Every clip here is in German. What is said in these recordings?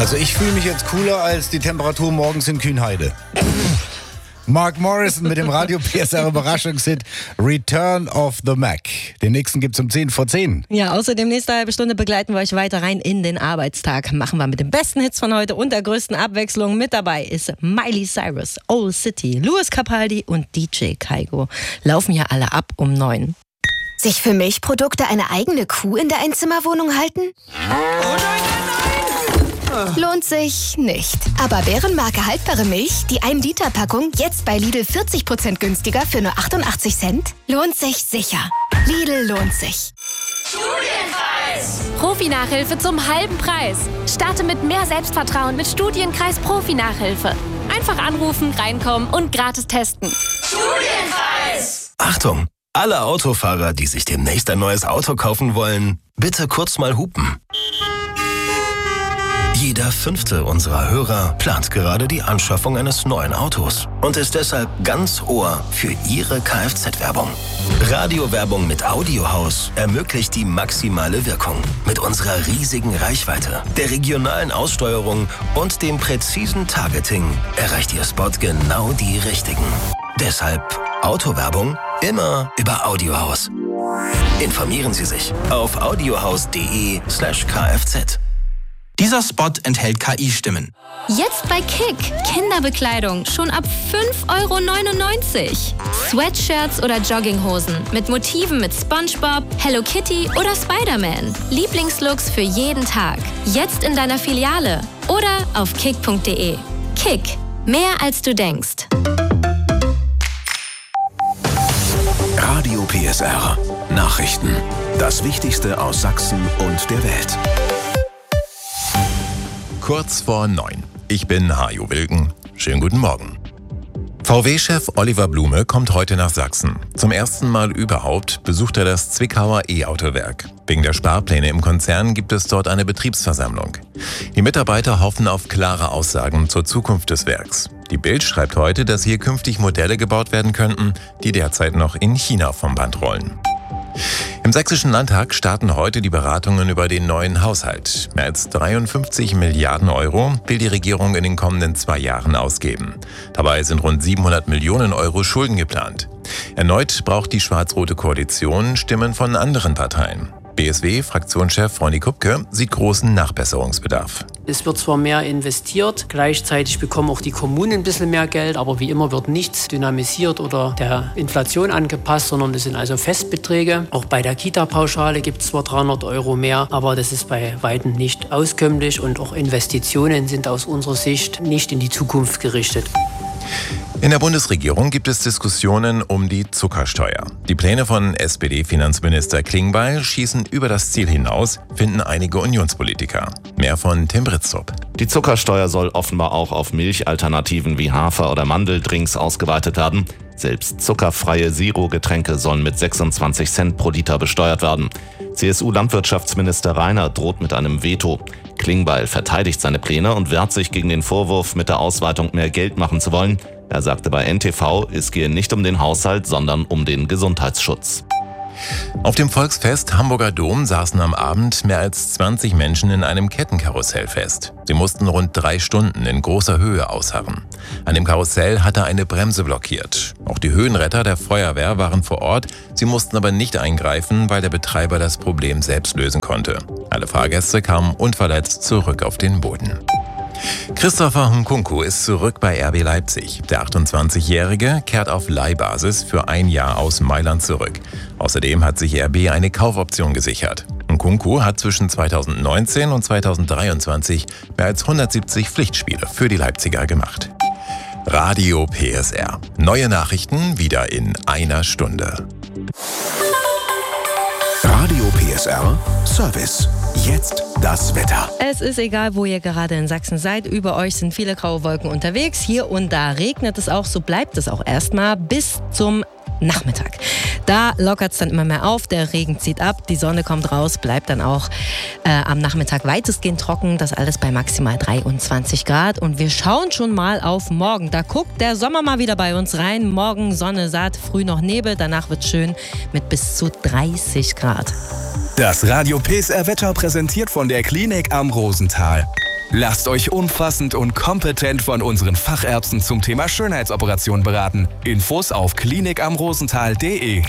Also ich fühle mich jetzt cooler als die Temperatur morgens in Kühnheide. Mark Morrison mit dem Radio PSR Überraschungshit Return of the Mac. Den nächsten gibt's um 10 vor 10. Ja, außerdem nächste halbe Stunde begleiten wir euch weiter rein in den Arbeitstag. Machen wir mit den besten Hits von heute und der größten Abwechslung. Mit dabei ist Miley Cyrus, Old City, Louis Capaldi und DJ Kaigo. Laufen hier alle ab um 9. Sich für Milchprodukte eine eigene Kuh in der Einzimmerwohnung halten? Oh nein! Lohnt sich nicht. Aber Bärenmarke haltbare Milch, die 1-Liter-Packung, jetzt bei Lidl 40% günstiger für nur 88 Cent? Lohnt sich sicher. Lidl lohnt sich. Studienkreis! Profi-Nachhilfe zum halben Preis. Starte mit mehr Selbstvertrauen mit Studienkreis Profi-Nachhilfe. Einfach anrufen, reinkommen und gratis testen. Studienkreis! Achtung! Alle Autofahrer, die sich demnächst ein neues Auto kaufen wollen, bitte kurz mal hupen. Jeder 5. unserer Hörer plant gerade die Anschaffung eines neuen Autos und ist deshalb ganz Ohr für Ihre Kfz-Werbung. Radiowerbung mit Audiohaus ermöglicht die maximale Wirkung. Mit unserer riesigen Reichweite, der regionalen Aussteuerung und dem präzisen Targeting erreicht Ihr Spot genau die Richtigen. Deshalb Autowerbung immer über Audiohaus. Informieren Sie sich auf audiohaus.de/kfz. Dieser Spot enthält KI-Stimmen. Jetzt bei Kick. Kinderbekleidung schon ab 5,99 €. Sweatshirts oder Jogginghosen mit Motiven mit SpongeBob, Hello Kitty oder Spider-Man. Lieblingslooks für jeden Tag. Jetzt in deiner Filiale oder auf kick.de. Kick. Mehr als du denkst. Radio PSR. Nachrichten. Das Wichtigste aus Sachsen und der Welt. Kurz vor 9. Ich bin Hajo Wilken. Schönen guten Morgen. VW-Chef Oliver Blume kommt heute nach Sachsen. Zum ersten Mal überhaupt besucht er das Zwickauer E-Autowerk. Wegen der Sparpläne im Konzern gibt es dort eine Betriebsversammlung. Die Mitarbeiter hoffen auf klare Aussagen zur Zukunft des Werks. Die Bild schreibt heute, dass hier künftig Modelle gebaut werden könnten, die derzeit noch in China vom Band rollen. Im Sächsischen Landtag starten heute die Beratungen über den neuen Haushalt. Mehr als 53 Milliarden € will die Regierung in den kommenden 2 Jahren ausgeben. Dabei sind rund 700 Millionen € Schulden geplant. Erneut braucht die schwarz-rote Koalition Stimmen von anderen Parteien. BSW-Fraktionschef Ronny Kupke sieht großen Nachbesserungsbedarf. Es wird zwar mehr investiert, gleichzeitig bekommen auch die Kommunen ein bisschen mehr Geld, aber wie immer wird nichts dynamisiert oder der Inflation angepasst, sondern das sind also Festbeträge. Auch bei der Kita-Pauschale gibt es zwar 300 € mehr, aber das ist bei weitem nicht auskömmlich und auch Investitionen sind aus unserer Sicht nicht in die Zukunft gerichtet. In der Bundesregierung gibt es Diskussionen um die Zuckersteuer. Die Pläne von SPD-Finanzminister Klingbeil schießen über das Ziel hinaus, finden einige Unionspolitiker. Mehr von Tim Britztrup. Die Zuckersteuer soll offenbar auch auf Milchalternativen wie Hafer- oder Mandeldrinks ausgeweitet werden. Selbst zuckerfreie Zero-Getränke sollen mit 26 Cent pro Liter besteuert werden. CSU-Landwirtschaftsminister Rainer droht mit einem Veto. Klingbeil verteidigt seine Pläne und wehrt sich gegen den Vorwurf, mit der Ausweitung mehr Geld machen zu wollen. Er sagte bei NTV, es gehe nicht um den Haushalt, sondern um den Gesundheitsschutz. Auf dem Volksfest Hamburger Dom saßen am Abend mehr als 20 Menschen in einem Kettenkarussell fest. Sie mussten rund 3 Stunden in großer Höhe ausharren. An dem Karussell hatte eine Bremse blockiert. Auch die Höhenretter der Feuerwehr waren vor Ort. Sie mussten aber nicht eingreifen, weil der Betreiber das Problem selbst lösen konnte. Alle Fahrgäste kamen unverletzt zurück auf den Boden. Christopher Nkunku ist zurück bei RB Leipzig. Der 28-Jährige kehrt auf Leihbasis für 1 Jahr aus Mailand zurück. Außerdem hat sich RB eine Kaufoption gesichert. Nkunku hat zwischen 2019 und 2023 mehr als 170 Pflichtspiele für die Leipziger gemacht. Radio PSR. Neue Nachrichten wieder in einer Stunde. Radio PSR Service. Jetzt das Wetter. Es ist egal, wo ihr gerade in Sachsen seid. Über euch sind viele graue Wolken unterwegs. Hier und da regnet es auch. So bleibt es auch erstmal bis zum Nachmittag. Da lockert es dann immer mehr auf. Der Regen zieht ab. Die Sonne kommt raus. Bleibt dann auch am Nachmittag weitestgehend trocken. Das alles bei maximal 23 Grad. Und wir schauen schon mal auf morgen. Da guckt der Sommer mal wieder bei uns rein. Morgen Sonne satt, früh noch Nebel. Danach wird schön mit bis zu 30 Grad. Das Radio PSR Wetter präsentiert von der Klinik am Rosental. Lasst euch umfassend und kompetent von unseren Fachärzten zum Thema Schönheitsoperation beraten. Infos auf klinikamrosenthal.de.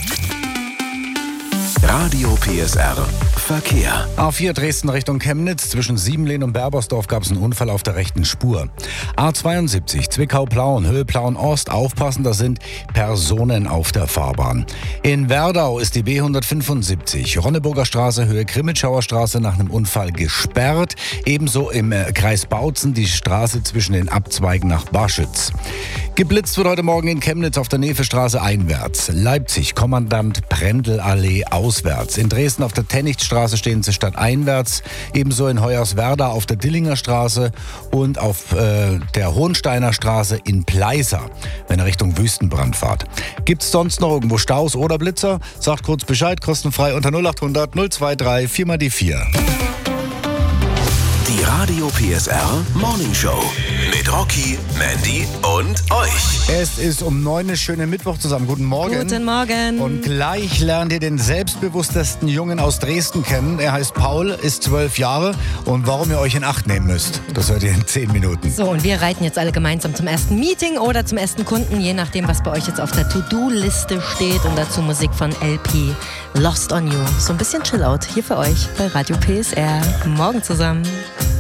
Radio PSR Verkehr. A4 Dresden Richtung Chemnitz. Zwischen Siebenlehn und Berbersdorf gab es einen Unfall auf der rechten Spur. A72 Zwickau-Plauen, Höhe Plauen-Ost. Aufpassen, da sind Personen auf der Fahrbahn. In Werdau ist die B175 Ronneburger Straße, Höhe Grimmitschauer Straße nach einem Unfall gesperrt. Ebenso im Kreis Bautzen die Straße zwischen den Abzweigen nach Barschütz. Geblitzt wird heute Morgen in Chemnitz auf der Nevestraße einwärts. Leipzig Kommandant Brendelallee auswärts. In Dresden auf der Tennichtstraße stehen sie stadteinwärts. Ebenso in Hoyerswerda auf der Dillinger Straße und auf der Hohensteiner Straße in Pleißer, wenn ihr Richtung Wüstenbrand fahrt. Gibt's sonst noch irgendwo Staus oder Blitzer? Sagt kurz Bescheid, kostenfrei unter 0800 023 4 die 4. Die Radio PSR Morning Show mit Rocky, Mandy und euch. Es ist um 9 eine schöne Mittwoch zusammen. Guten Morgen. Guten Morgen. Und gleich lernt ihr den selbstbewusstesten Jungen aus Dresden kennen. Er heißt Paul, ist 12 Jahre. Und warum ihr euch in Acht nehmen müsst, das hört ihr in 10 Minuten. So, und wir reiten jetzt alle gemeinsam zum ersten Meeting oder zum ersten Kunden, je nachdem, was bei euch jetzt auf der To-Do-Liste steht. Und dazu Musik von LP, Lost on You. So ein bisschen Chill-Out hier für euch bei Radio PSR. Morgen zusammen.